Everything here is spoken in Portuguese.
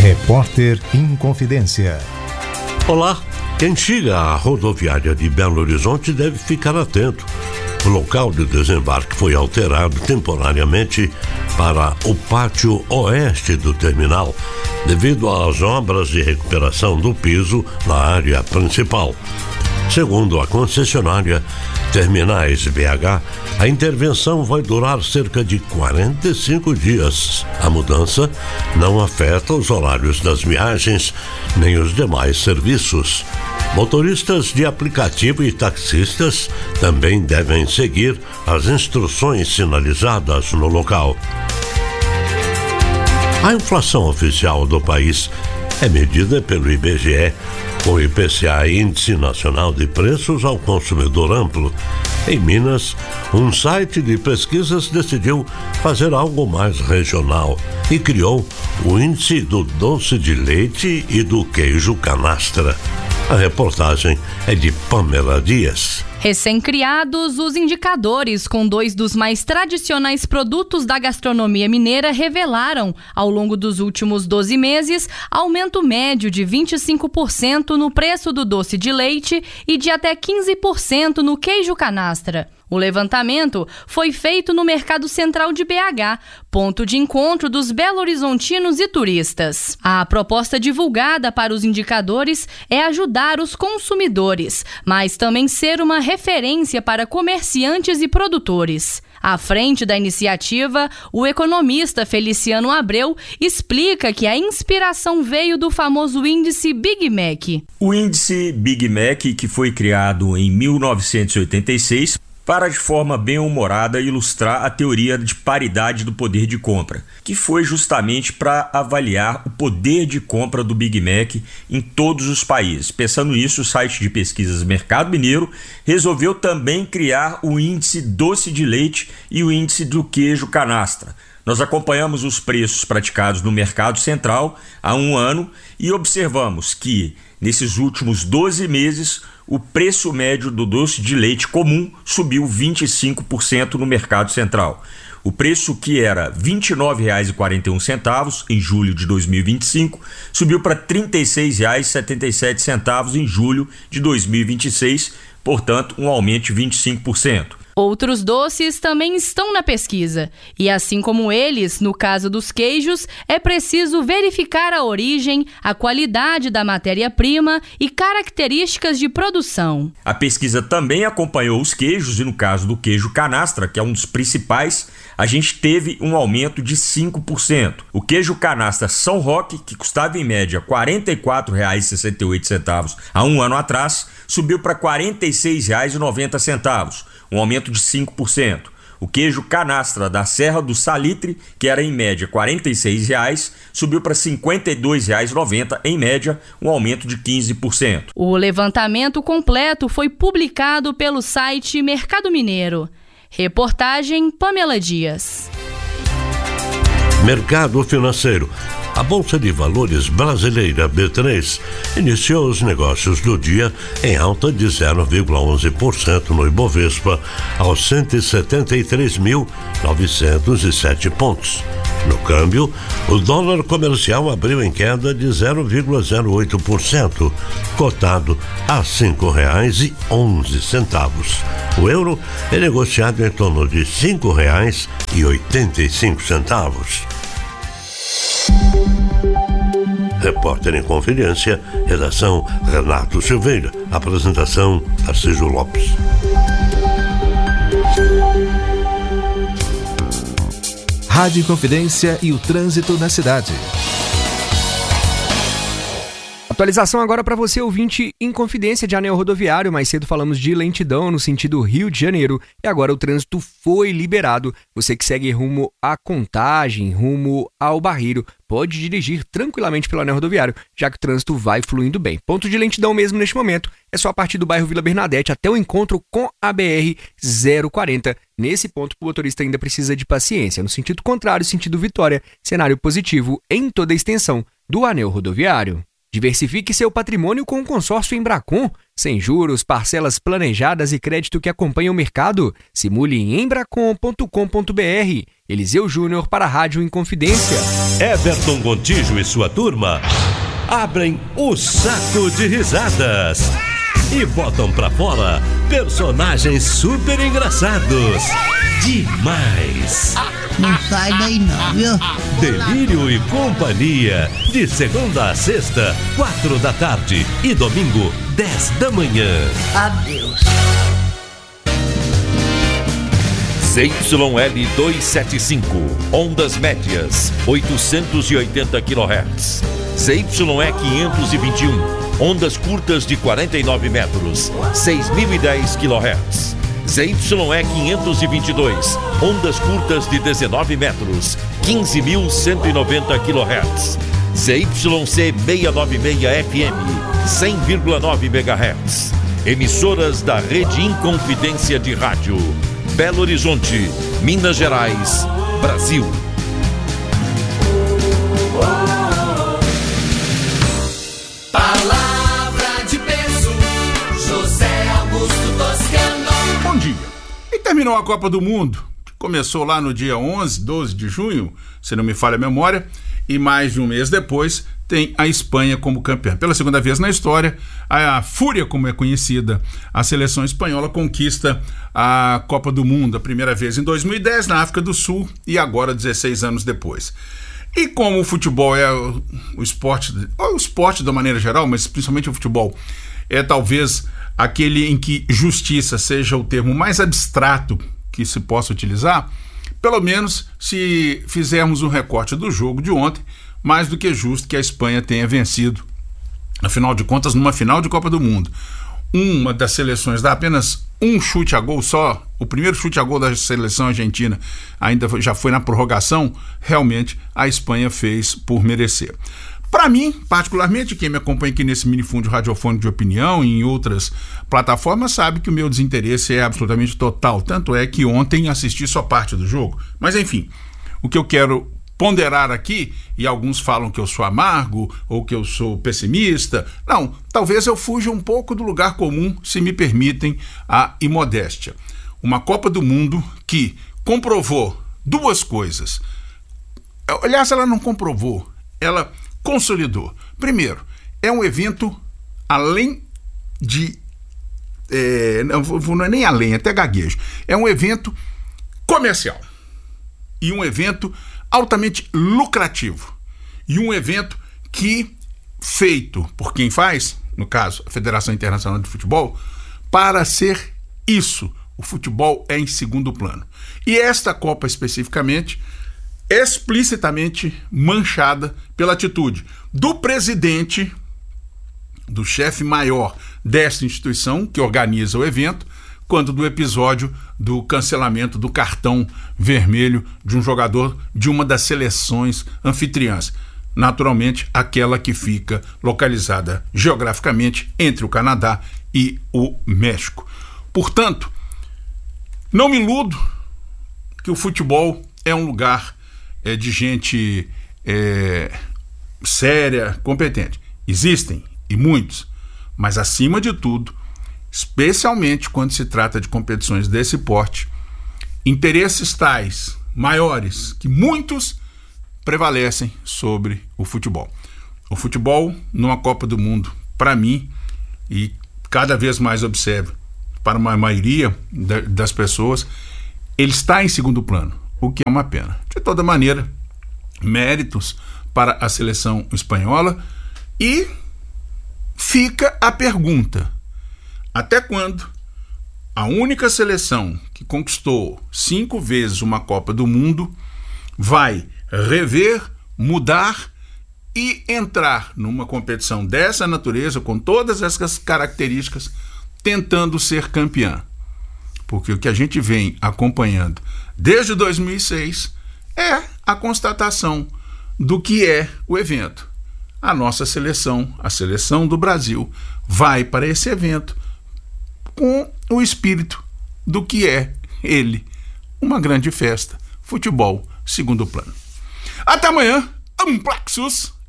Repórter Inconfidência. Olá, quem chega à rodoviária de Belo Horizonte deve ficar atento. O local de desembarque foi alterado temporariamente para o pátio oeste do terminal, devido às obras de recuperação do piso na área principal. Segundo a concessionária Terminais BH, a intervenção vai durar cerca de 45 dias. A mudança não afeta os horários das viagens nem os demais serviços. Motoristas de aplicativo e taxistas também devem seguir as instruções sinalizadas no local. A inflação oficial do país é medida pelo IBGE, o IPCA, Índice Nacional de Preços ao Consumidor Amplo. Em Minas, um site de pesquisas decidiu fazer algo mais regional e criou o índice do doce de leite e do queijo canastra. A reportagem é de Pamela Dias. Recém-criados, os indicadores com dois dos mais tradicionais produtos da gastronomia mineira revelaram, ao longo dos últimos 12 meses, aumento médio de 25% no preço do doce de leite e de até 15% no queijo canastra. O levantamento foi feito no Mercado Central de BH, ponto de encontro dos belo-horizontinos e turistas. A proposta divulgada para os indicadores é ajudar os consumidores, mas também ser uma referência para comerciantes e produtores. À frente da iniciativa, o economista Feliciano Abreu explica que a inspiração veio do famoso índice Big Mac. O índice Big Mac, que foi criado em 1986, para de forma bem-humorada ilustrar a teoria de paridade do poder de compra, que foi justamente para avaliar o poder de compra do Big Mac em todos os países. Pensando nisso, o site de pesquisas Mercado Mineiro resolveu também criar o índice doce de leite e o índice do queijo canastra. Nós acompanhamos os preços praticados no Mercado Central há um ano e observamos que, nesses últimos 12 meses, o preço médio do doce de leite comum subiu 25% no Mercado Central. O preço, que era R$ 29,41 em julho de 2025, subiu para R$ 36,77 em julho de 2026, portanto, um aumento de 25%. Outros doces também estão na pesquisa. E assim como eles, no caso dos queijos, é preciso verificar a origem, a qualidade da matéria-prima e características de produção. A pesquisa também acompanhou os queijos e no caso do queijo canastra, que é um dos principais, a gente teve um aumento de 5%. O queijo canastra São Roque, que custava em média R$ 44,68 há um ano atrás, subiu para R$ 46,90, um aumento de 5%. O queijo canastra da Serra do Salitre, que era em média R$ 46,00, subiu para R$ 52,90 em média, um aumento de 15%. O levantamento completo foi publicado pelo site Mercado Mineiro. Reportagem Pamela Dias. Mercado financeiro. A Bolsa de Valores brasileira B3 iniciou os negócios do dia em alta de 0,11% no Ibovespa, aos 173.907 pontos. No câmbio, o dólar comercial abriu em queda de 0,08%, cotado a R$ 5,11. O euro é negociado em torno de R$ 5,85. Repórter em Confidência, redação Renato Silveira, apresentação Tarcísio Lopes. Rádio Inconfidência e o trânsito na cidade. Atualização agora para você, ouvinte Inconfidência de anel rodoviário. Mais cedo falamos de lentidão no sentido Rio de Janeiro e agora o trânsito foi liberado. Você que segue rumo à Contagem, rumo ao Barreiro, pode dirigir tranquilamente pelo anel rodoviário, já que o trânsito vai fluindo bem. Ponto de lentidão mesmo neste momento é só a partir do bairro Vila Bernadette até o encontro com a BR-040. Nesse ponto, o motorista ainda precisa de paciência. No sentido contrário, sentido Vitória, cenário positivo em toda a extensão do anel rodoviário. Diversifique seu patrimônio com o consórcio Embracon. Sem juros, parcelas planejadas e crédito que acompanha o mercado? Simule em embracon.com.br. Eliseu Júnior para a Rádio Inconfidência. Everton Gontijo e sua turma abrem o saco de risadas e botam pra fora personagens super engraçados. Demais! Não sai daí não, viu? Delírio e Companhia, de segunda a sexta, 4 da tarde e domingo, 10 da manhã. Adeus. ZYL 275, ondas médias, 880 kHz. ZYE 521, ondas curtas de 49 metros, 6.010 kHz. ZYE 522, ondas curtas de 19 metros, 15.190 kHz. ZYC 696 FM, 100,9 MHz. Emissoras da Rede Inconfidência de Rádio. Belo Horizonte, Minas Gerais, Brasil. Palavra de peso, José Augusto Toscano. Bom dia. E terminou a Copa do Mundo, que começou lá no dia 12 de junho, se não me falha a memória, e mais de um mês depois tem a Espanha como campeã. Pela segunda vez na história, a Fúria, como é conhecida, a seleção espanhola conquista a Copa do Mundo, a primeira vez em 2010 na África do Sul e agora 16 anos depois. E como o futebol é o esporte da maneira geral, mas principalmente o futebol, é talvez aquele em que justiça seja o termo mais abstrato que se possa utilizar, pelo menos se fizermos um recorte do jogo de ontem, mais do que justo que a Espanha tenha vencido, afinal de contas, numa final de Copa do Mundo. Uma das seleções dá apenas um chute a gol só, o primeiro chute a gol da seleção argentina ainda já foi na prorrogação, realmente a Espanha fez por merecer. Para mim, particularmente, quem me acompanha aqui nesse minifúndio radiofônico de opinião e em outras plataformas sabe que o meu desinteresse é absolutamente total, tanto é que ontem assisti só parte do jogo. Mas enfim, o que eu quero ponderar aqui, e alguns falam que eu sou amargo ou que eu sou pessimista, não, talvez eu fuja um pouco do lugar comum, se me permitem a imodéstia. Uma Copa do Mundo que comprovou duas coisas. Aliás, ela não comprovou, ela consolidou. Primeiro, é um evento além de... não é nem além, até gaguejo. É um evento comercial e um evento altamente lucrativo e um evento que, feito por quem faz, no caso a Federação Internacional de Futebol, para ser isso, o futebol é em segundo plano. E esta Copa especificamente, explicitamente manchada pela atitude do presidente, do chefe maior desta instituição que organiza o evento, quanto do episódio do cancelamento do cartão vermelho de um jogador de uma das seleções anfitriãs. Naturalmente, aquela que fica localizada geograficamente entre o Canadá e o México. Portanto, não me iludo que o futebol é um lugar de gente séria, competente. Existem, e muitos, mas acima de tudo, especialmente quando se trata de competições desse porte, interesses tais, maiores, que muitos prevalecem sobre o futebol. O futebol, numa Copa do Mundo, para mim, e cada vez mais observo, para uma maioria das pessoas, ele está em segundo plano, o que é uma pena. De toda maneira, méritos para a seleção espanhola, e fica a pergunta: até quando a única seleção que conquistou 5 vezes uma Copa do Mundo vai rever, mudar e entrar numa competição dessa natureza, com todas essas características, tentando ser campeã? Porque o que a gente vem acompanhando desde 2006 é a constatação do que é o evento. A nossa seleção, a seleção do Brasil, vai para esse evento com o espírito do que é ele, uma grande festa, futebol segundo plano. Até amanhã, Amplexus!